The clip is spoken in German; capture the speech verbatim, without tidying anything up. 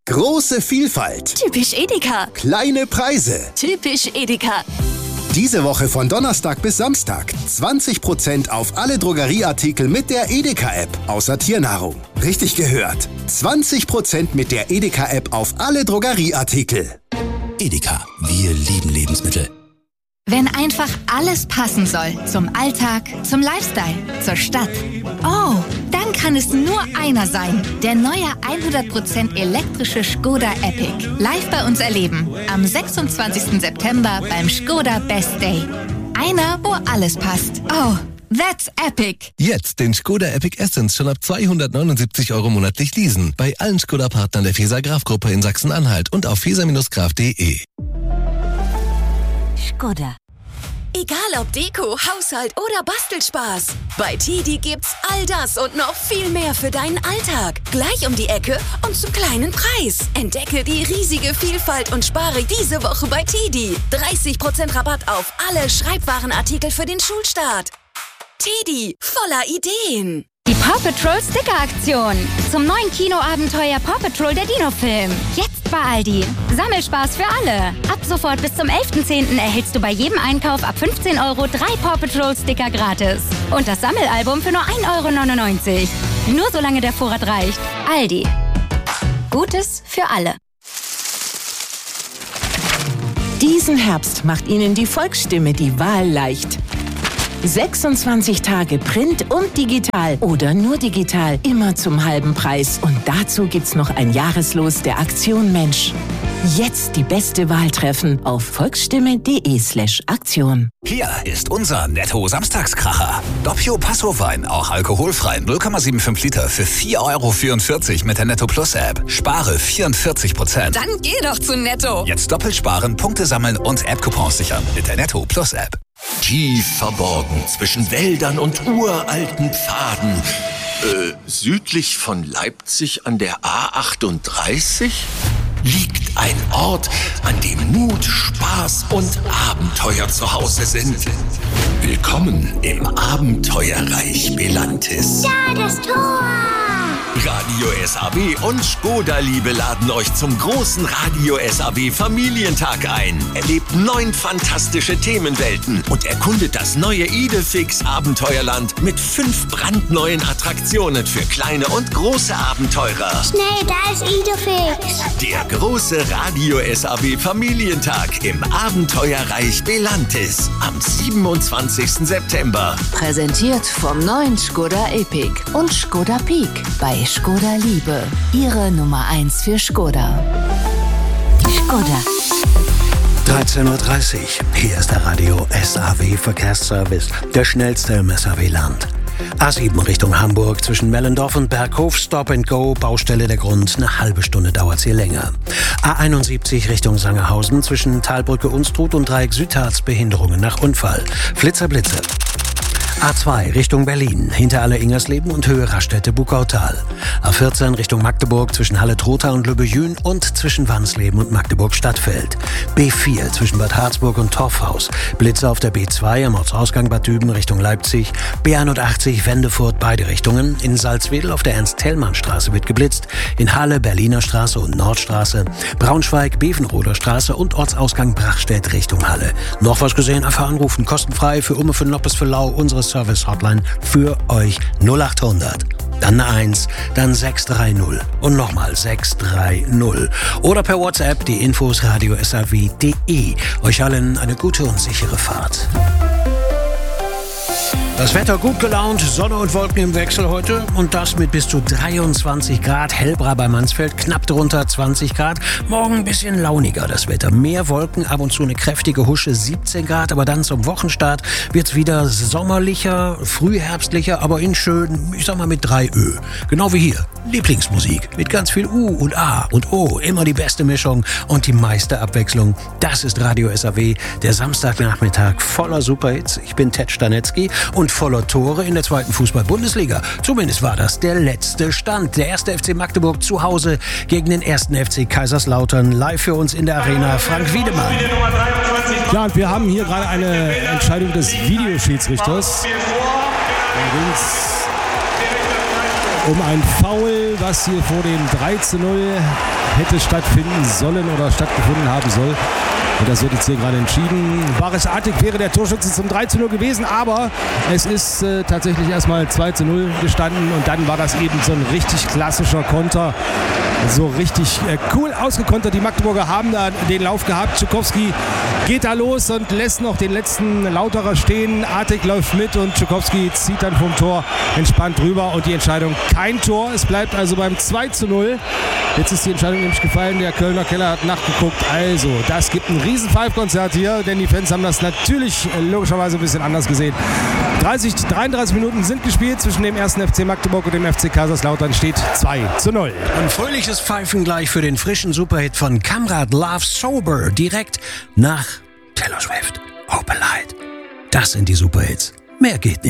Große Vielfalt. Typisch Edeka. Kleine Preise. Typisch Edeka. Diese Woche von Donnerstag bis Samstag zwanzig Prozent auf alle Drogerieartikel mit der Edeka-App, außer Tiernahrung. Richtig gehört. zwanzig Prozent mit der Edeka-App auf alle Drogerieartikel. Edeka, wir lieben Lebensmittel. Wenn einfach alles passen soll. Zum Alltag, zum Lifestyle, zur Stadt. Oh, dann kann es nur einer sein. Der neue hundert Prozent elektrische Skoda Epic. Live bei uns erleben. Am sechsundzwanzigsten September beim Skoda Best Day. Einer, wo alles passt. Oh, that's epic. Jetzt den Skoda Epic Essence schon ab zweihundertneunundsiebzig Euro monatlich leasen. Bei allen Skoda-Partnern der Feser-Graf-Gruppe in Sachsen-Anhalt und auf feser Bindestrich graf punkt de. Skoda. Egal ob Deko, Haushalt oder Bastelspaß. Bei Tedi gibt's all das und noch viel mehr für deinen Alltag. Gleich um die Ecke und zum kleinen Preis. Entdecke die riesige Vielfalt und spare diese Woche bei Tedi. dreißig Prozent Rabatt auf alle Schreibwarenartikel für den Schulstart. Tedi, voller Ideen. Die Paw Patrol Sticker-Aktion. Zum neuen Kinoabenteuer Paw Patrol der Dino-Film. Jetzt bei Aldi. Sammelspaß für alle. Ab sofort bis zum elften zehnten erhältst du bei jedem Einkauf ab fünfzehn Euro drei Paw Patrol Sticker gratis. Und das Sammelalbum für nur ein Euro neunundneunzig. Nur solange der Vorrat reicht. Aldi. Gutes für alle. Diesen Herbst macht Ihnen die Volksstimme die Wahl leicht. sechsundzwanzig Tage Print und digital oder nur digital, immer zum halben Preis. Und dazu gibt's noch ein Jahreslos der Aktion Mensch. Jetzt die beste Wahl treffen auf volksstimme.de slash Aktion. Hier ist unser Netto-Samstagskracher. Doppio Passo-Wein, auch alkoholfrei, null Komma fünfundsiebzig Liter für vier Euro vierundvierzig mit der Netto Plus App. Spare vierundvierzig Prozent. Dann geh doch zu Netto. Jetzt doppelt sparen, Punkte sammeln und App-Coupons sichern mit der Netto Plus App. Tief verborgen zwischen Wäldern und uralten Pfaden. Äh, südlich von Leipzig an der A achtunddreißig liegt ein Ort, an dem Mut, Spaß und Abenteuer zu Hause sind. Willkommen im Abenteuerreich Belantis. Ja, das Tor! Radio S A W und Skoda-Liebe laden euch zum großen Radio S A W Familientag ein. Erlebt neun fantastische Themenwelten und erkundet das neue Idefix Abenteuerland mit fünf brandneuen Attraktionen für kleine und große Abenteurer. Schnell, da ist Idefix. Der große Radio S A W Familientag im Abenteuerreich Belantis am siebenundzwanzigsten September. Präsentiert vom neuen Skoda Epic und Skoda Peak bei Skoda Liebe. Ihre Nummer eins für Skoda. Skoda. dreizehn Uhr dreißig. Hier ist der Radio S A W Verkehrsservice. Der schnellste im S A W-Land. A sieben Richtung Hamburg zwischen Mellendorf und Berghof. Stop and Go. Baustelle der Grund. Eine halbe Stunde dauert's hier länger. A einundsiebzig Richtung Sangerhausen zwischen Talbrücke Unstrut und Dreieck Südharz. Behinderungen nach Unfall. Flitzer, Blitze. A zwei Richtung Berlin, hinter Halle Ingersleben und Höhe Raststätte Buckautal. A vierzehn Richtung Magdeburg zwischen Halle Trotha und Lübbejün und zwischen Wansleben und Magdeburg Stadtfeld. B vier zwischen Bad Harzburg und Torfhaus. Blitze auf der B zwei am Ortsausgang Bad Düben Richtung Leipzig. B einundachtzig Wendefurt beide Richtungen. In Salzwedel auf der Ernst-Thälmann-Straße wird geblitzt. In Halle Berliner Straße und Nordstraße. Braunschweig Bevenroder Straße und Ortsausgang Brachstedt Richtung Halle. Noch was gesehen? Einfach anrufen. Kostenfrei für Umme, für Noppes, für Lau. Unsere Service-Hotline für euch null achthundert. Dann eine eins, dann sechs drei null und nochmal sechs drei null. Oder per WhatsApp die Infos radio s a w punkt de. Euch allen eine gute und sichere Fahrt. Das Wetter gut gelaunt, Sonne und Wolken im Wechsel heute und das mit bis zu dreiundzwanzig Grad. Hellbra bei Mansfeld, knapp drunter zwanzig Grad. Morgen ein bisschen launiger das Wetter. Mehr Wolken, ab und zu eine kräftige Husche, siebzehn Grad. Aber dann zum Wochenstart wird's wieder sommerlicher, frühherbstlicher, aber in schön, ich sag mal mit drei Ö. Genau wie hier. Lieblingsmusik mit ganz viel U und A und O. Immer die beste Mischung und die meiste Abwechslung. Das ist Radio S A W, der Samstagnachmittag voller Superhits. Ich bin Ted Stanetzky und voller Tore in der zweiten Fußball-Bundesliga. Zumindest war das der letzte Stand. Der erste F C Magdeburg zu Hause gegen den ersten F C Kaiserslautern. Live für uns in der Arena, Frank Wiedemann. Ja, und wir haben hier gerade eine Entscheidung des Videoschiedsrichters. Allerdings um ein Foul, was hier vor dem drei zu null hätte stattfinden sollen oder stattgefunden haben soll. Und das wird jetzt hier gerade entschieden. Baris Atik wäre der Torschütze zum drei zu null gewesen, aber es ist äh, tatsächlich erstmal zwei zu null gestanden und dann war das eben so ein richtig klassischer Konter. So richtig äh, cool ausgekontert. Die Magdeburger haben da den Lauf gehabt. Tschukowski geht da los und lässt noch den letzten Lauterer stehen. Atik läuft mit und Tschukowski zieht dann vom Tor entspannt rüber und die Entscheidung kein Tor. Es bleibt also beim zwei zu null. Jetzt ist die Entscheidung nämlich gefallen. Der Kölner Keller hat nachgeguckt. Also, das gibt ein riesen Five-Konzert hier, denn die Fans haben das natürlich äh, logischerweise ein bisschen anders gesehen. dreißig, dreiunddreißig Minuten sind gespielt zwischen dem ersten F C Magdeburg und dem F C Kaiserslautern. Steht zwei zu null. Ein fröhliches Pfeifen gleich für den frischen Superhit von Kamrat Love Sober direkt nach Taylor Swift. Hope Light. Das sind die Superhits. Mehr geht nicht.